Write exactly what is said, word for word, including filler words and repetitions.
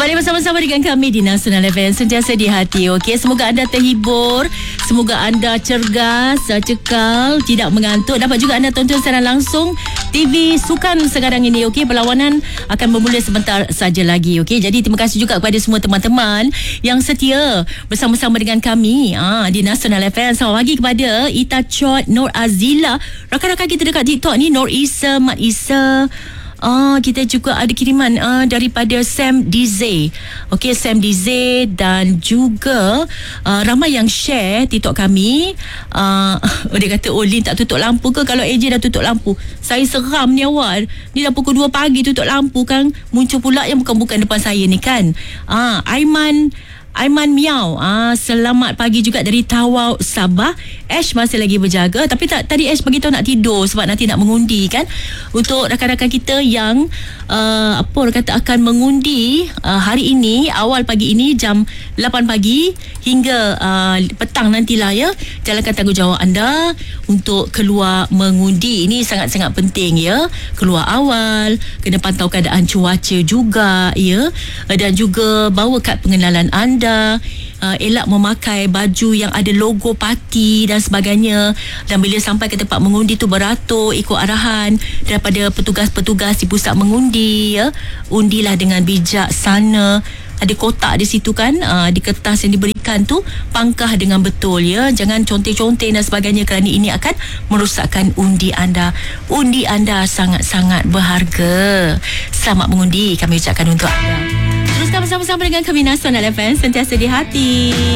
Kembali bersama-sama dengan kami di Nasional F M, sentiasa di hati. Okey, semoga anda terhibur, semoga anda cergas, cekal, tidak mengantuk. Dapat juga anda tonton secara langsung T V Sukan sekarang ini. Okey, perlawanan akan bermula sebentar saja lagi. Okey, jadi terima kasih juga kepada semua teman-teman yang setia bersama-sama dengan kami ah, di Nasional F M. Selamat pagi kepada Ita Chot, Nur Azila, rakan-rakan kita dekat TikTok ni, Nur Isa, Mat Isa. Ah, kita juga ada kiriman ah, daripada Sam Dize. Okey, Sam Dize, dan juga ah, ramai yang share TikTok kami. Ah, oh, dia kata, oh Lin tak tutup lampu ke? Kalau A J dah tutup lampu, saya seram ni awal. Ni dah pukul dua pagi tutup lampu kan. Muncul pula yang bukan-bukan depan saya ni kan. Ah, Aiman Aiman Miau, ah, selamat pagi juga dari Tawau, Sabah. Ash masih lagi berjaga, tapi tak, tadi Ash bagi tahu nak tidur sebab nanti nak mengundi kan. Untuk rakan-rakan kita yang uh, apa orang kata akan mengundi uh, hari ini, awal pagi ini jam lapan pagi hingga uh, petang nantilah ya. Jalankan tanggungjawab anda untuk keluar mengundi. Ini sangat-sangat penting ya. Keluar awal, kena pantau keadaan cuaca juga ya. Dan juga bawa kad pengenalan anda. Anda uh, elak memakai baju yang ada logo parti dan sebagainya, dan bila sampai ke tempat mengundi tu beratur ikut arahan daripada petugas-petugas di pusat mengundi ya. Undilah dengan bijaksana. Ada kotak di situ kan, uh, di kertas yang diberikan tu pangkah dengan betul ya. Jangan conteng-conteng dan sebagainya, kerana ini akan merosakkan undi anda. Undi anda sangat-sangat berharga. Selamat mengundi kami ucapkan untuk anda. Teruskan bersama-sama dengan kami Nasional F M, sentiasa di hati.